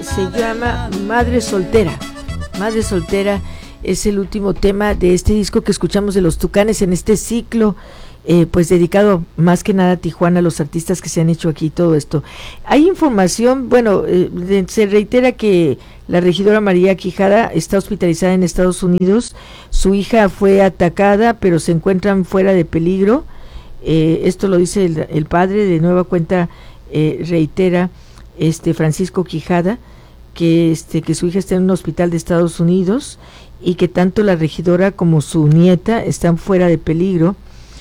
se llama Madre Soltera. Madre Soltera es el último tema de este disco que escuchamos de Los Tucanes en este ciclo, pues dedicado más que nada a Tijuana, a los artistas que se han hecho aquí, todo esto. Hay información, bueno, se reitera que la regidora María Quijada está hospitalizada en Estados Unidos, su hija fue atacada, pero se encuentran fuera de peligro. Esto lo dice el padre, de nueva cuenta reitera Francisco Quijada, que su hija está en un hospital de Estados Unidos y que tanto la regidora como su nieta están fuera de peligro.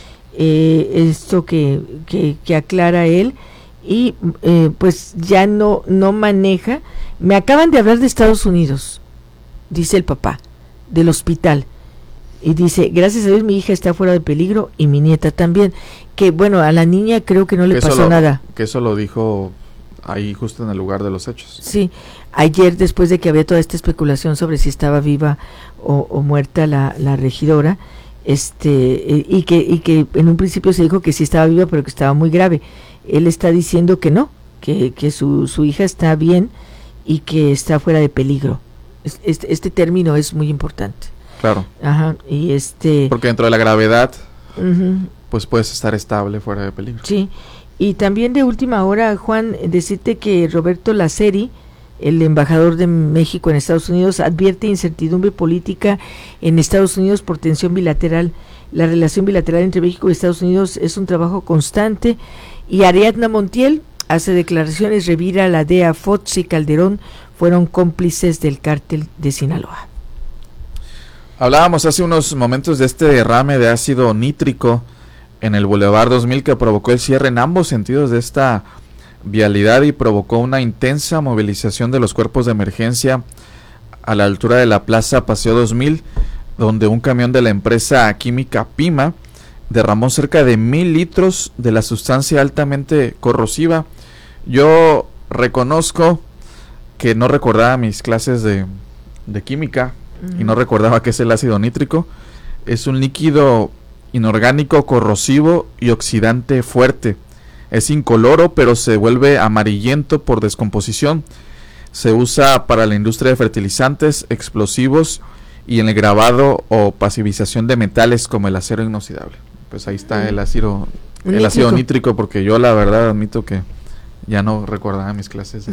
Esto que aclara él, y pues ya no maneja. Me acaban de hablar de Estados Unidos, dice el papá, del hospital, y dice, gracias a Dios mi hija está fuera de peligro y mi nieta también, que bueno, a la niña creo que no le pasó nada. Que eso lo dijo ahí justo en el lugar de los hechos. Sí, ayer, después de que había toda esta especulación sobre si estaba viva o muerta la regidora, y que en un principio se dijo que sí estaba viva, pero que estaba muy grave. Él está diciendo que no, que su hija está bien y que está fuera de peligro. Este término es muy importante. Claro. Ajá, y porque dentro de la gravedad, uh-huh, pues puedes estar estable fuera de peligro. Sí, y también de última hora, Juan, decirte que Roberto Laceri, el embajador de México en Estados Unidos, advierte incertidumbre política en Estados Unidos por tensión bilateral. La relación bilateral entre México y Estados Unidos es un trabajo constante, y Ariadna Montiel hace declaraciones, revira la DEA. Fox y Calderón fueron cómplices del cártel de Sinaloa. Hablábamos hace unos momentos de este derrame de ácido nítrico en el Boulevard 2000 que provocó el cierre en ambos sentidos de esta vialidad y provocó una intensa movilización de los cuerpos de emergencia a la altura de la Plaza Paseo 2000, donde un camión de la empresa química Pima derramó cerca de 1,000 litros de la sustancia altamente corrosiva. Yo reconozco que no recordaba mis clases de química y no recordaba qué es el ácido nítrico. Es un líquido inorgánico corrosivo y oxidante fuerte. Es incoloro, pero se vuelve amarillento por descomposición. Se usa para la industria de fertilizantes, explosivos y en el grabado o pasivización de metales como el acero inoxidable. Pues ahí está el ácido nítrico, porque yo la verdad admito que ya no recordaba mis clases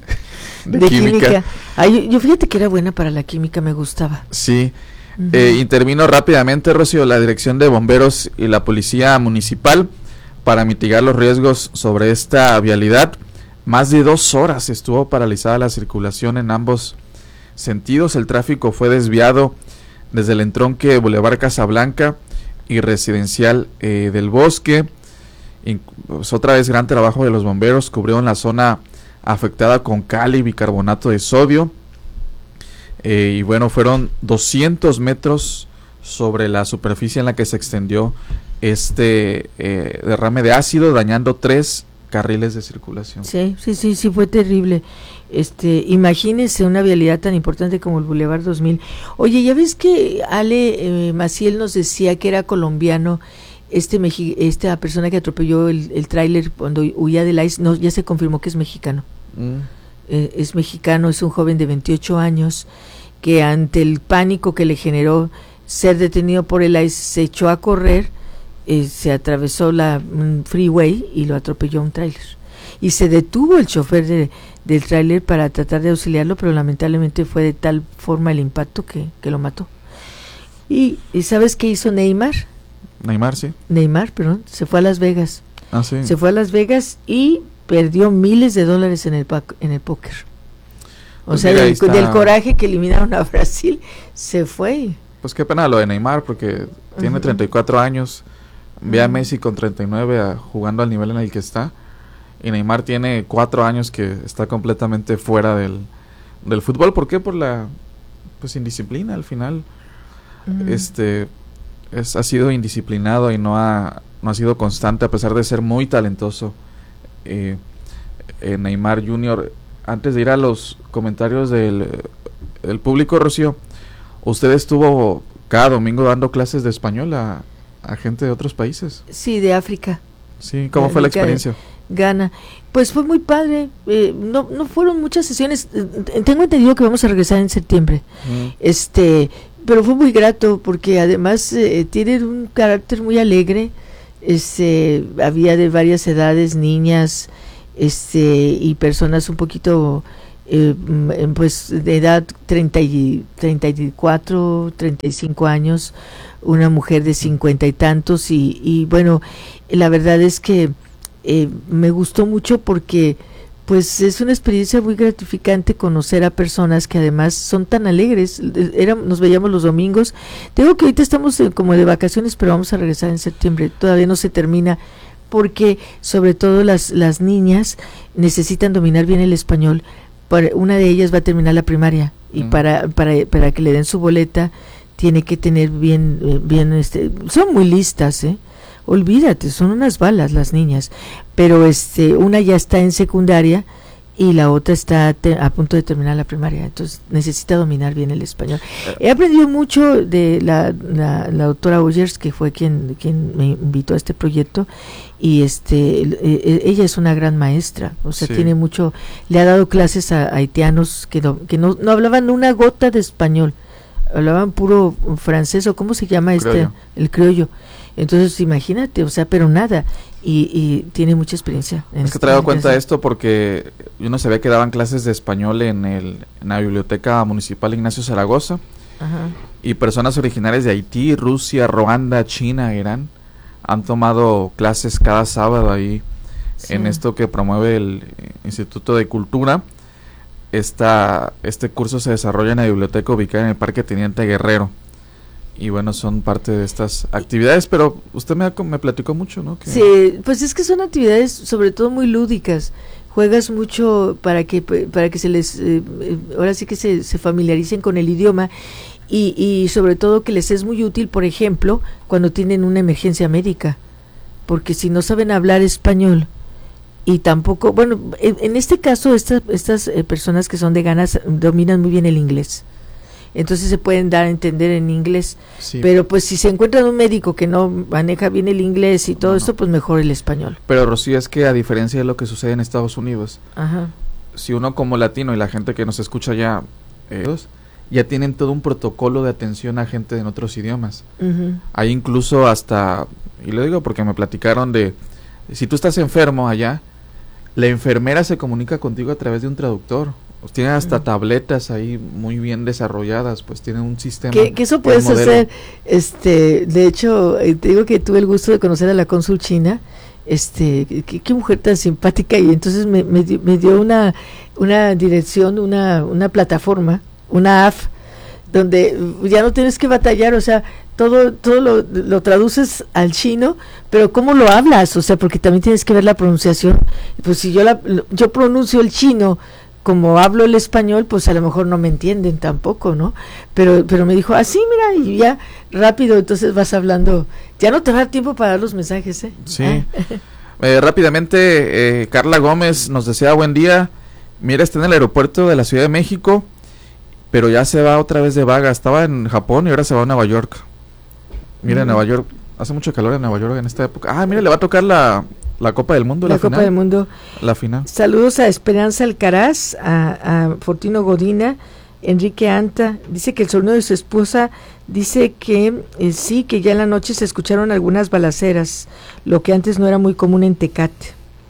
de química. Ay, yo fíjate que era buena para la química, me gustaba. Sí. Uh-huh. Intervino rápidamente, Rocío, la Dirección de Bomberos y la Policía Municipal para mitigar los riesgos sobre esta vialidad. Más de 2 horas estuvo paralizada la circulación en ambos sentidos. El tráfico fue desviado desde el entronque Boulevard Casablanca y Residencial del Bosque. Pues otra vez gran trabajo de los bomberos, cubrieron la zona afectada con cal y bicarbonato de sodio. Y bueno, fueron 200 metros sobre la superficie en la que se extendió derrame de ácido, dañando 3 carriles de circulación. Sí, fue terrible. Imagínense una vialidad tan importante como el Boulevard 2000. Oye, ya ves que Ale Maciel nos decía que era colombiano, esta persona que atropelló el tráiler cuando huía del ICE. No, ya se confirmó que es mexicano. Es mexicano, es un joven de 28 años que ante el pánico que le generó ser detenido por el ICE se echó a correr, se atravesó la freeway y lo atropelló un tráiler. Y se detuvo el chofer del tráiler para tratar de auxiliarlo, pero lamentablemente fue de tal forma el impacto que lo mató. ¿Y sabes qué hizo Neymar? Neymar, perdón, se fue a Las Vegas. Ah, sí. Se fue a Las Vegas y perdió miles de dólares en el póker. O sea, del coraje que eliminaron a Brasil, se fue. Pues qué pena lo de Neymar, porque tiene 34 años, ve a Messi con 39 jugando al nivel en el que está, y Neymar tiene 4 años que está completamente fuera del fútbol. ¿Por qué? Por la indisciplina al final. Ha sido indisciplinado y no ha sido constante, a pesar de ser muy talentoso. Neymar Jr. Antes de ir a los comentarios del público, Rocío, usted estuvo cada domingo dando clases de español a gente de otros países. Sí, de África. Sí, ¿cómo fue la experiencia? Ghana. Pues fue muy padre, no fueron muchas sesiones, tengo entendido que vamos a regresar en septiembre, pero fue muy grato porque además tienen un carácter muy alegre, había de varias edades, niñas, y personas un poquito pues de edad 34, 35 años, una mujer de 50 y tantos, y bueno, la verdad es que me gustó mucho porque pues es una experiencia muy gratificante conocer a personas que además son tan alegres. Nos veíamos los domingos. Digo que ahorita estamos como de vacaciones, pero vamos a regresar en septiembre, todavía no se termina, porque sobre todo las niñas necesitan dominar bien el español. Una de ellas va a terminar la primaria y para que le den su boleta tiene que tener bien son muy listas, olvídate, son unas balas las niñas, pero una ya está en secundaria y la otra está a punto de terminar la primaria, entonces necesita dominar bien el español. He aprendido mucho de la doctora Oyers, que fue quien me invitó a este proyecto, y ella es una gran maestra, o sea, tiene mucho, le ha dado clases a haitianos que no hablaban una gota de español, hablaban puro francés, o ¿cómo se llama el criollo? Entonces imagínate, o sea, pero nada, y tiene mucha experiencia. Es que traigo cuenta de esto porque yo no sabía que daban clases de español en la Biblioteca Municipal Ignacio Zaragoza. Ajá. Y personas originarias de Haití, Rusia, Ruanda, China, Irán han tomado clases cada sábado ahí en esto que promueve el Instituto de Cultura. Este curso se desarrolla en la biblioteca ubicada en el Parque Teniente Guerrero. Y bueno, son parte de estas actividades, pero usted me platicó mucho, ¿no? Sí, pues es que son actividades sobre todo muy lúdicas. Juegas mucho para que se les, ahora sí que se familiaricen con el idioma y sobre todo que les es muy útil, por ejemplo, cuando tienen una emergencia médica, porque si no saben hablar español y tampoco, bueno, en este caso estas personas que son de Ghana dominan muy bien el inglés. Entonces se pueden dar a entender en inglés, pero pues si se encuentran un médico que no maneja bien el inglés y todo esto, pues mejor el español. Pero Rocío, es que a diferencia de lo que sucede en Estados Unidos, si uno como latino y la gente que nos escucha ya tienen todo un protocolo de atención a gente en otros idiomas. Hay incluso hasta, y lo digo porque me platicaron si tú estás enfermo allá, la enfermera se comunica contigo a través de un traductor. Pues tienen hasta tabletas ahí muy bien desarrolladas, pues tienen un sistema. Que eso puedes hacer, de hecho, te digo que tuve el gusto de conocer a la cónsul china, qué mujer tan simpática, y entonces me dio una dirección, una plataforma, una app, donde ya no tienes que batallar, o sea, todo lo traduces al chino, pero ¿cómo lo hablas? O sea, porque también tienes que ver la pronunciación. Pues si yo pronuncio el chino como hablo el español, pues a lo mejor no me entienden tampoco, ¿no? Pero me dijo, así mira, y ya rápido, entonces vas hablando, ya no te va a dar tiempo para dar los mensajes, ¿eh? Sí. Rápidamente, Carla Gómez nos desea buen día. Mira, está en el aeropuerto de la Ciudad de México, pero ya se va otra vez de vaga. Estaba en Japón y ahora se va a Nueva York. Mira, Nueva York, hace mucho calor en Nueva York en esta época. Ah, mira, le va a tocar la Copa del Mundo, la Copa del Mundo. La final. Saludos a Esperanza Alcaraz, a Fortino Godina, Enrique Anta. Dice que el sonido de su esposa dice que sí, que ya en la noche se escucharon algunas balaceras, lo que antes no era muy común en Tecate.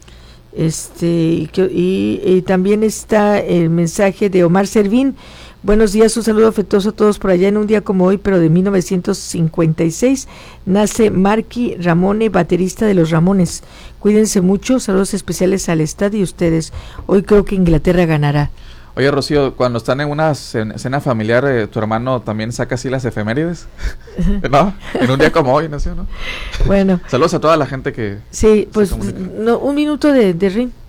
Y también está el mensaje de Omar Servín. Buenos días, un saludo afectuoso a todos por allá. En un día como hoy, pero de 1956, nace Marky Ramone, baterista de Los Ramones. Cuídense mucho, saludos especiales al estadio y ustedes. Hoy creo que Inglaterra ganará. Oye, Rocío, cuando están en una cena familiar, ¿tu hermano también saca así las efemérides? ¿No? En un día como hoy, ¿no? Bueno. Saludos a toda la gente que... Sí, pues un minuto de ring.